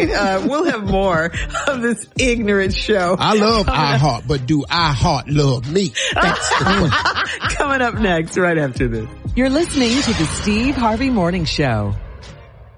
right. We'll have more of this ignorant show. I love iHeart, but do iHeart love me? That's the question. Coming up next, right after this. You're listening to the Steve Harvey Morning Show.